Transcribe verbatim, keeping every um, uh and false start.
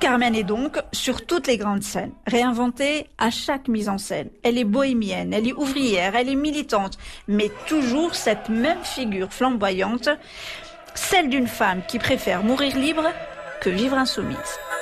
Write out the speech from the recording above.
Carmen est donc sur toutes les grandes scènes, réinventée à chaque mise en scène. Elle est bohémienne, elle est ouvrière, elle est militante, mais toujours cette même figure flamboyante, celle d'une femme qui préfère mourir libre que vivre insoumise.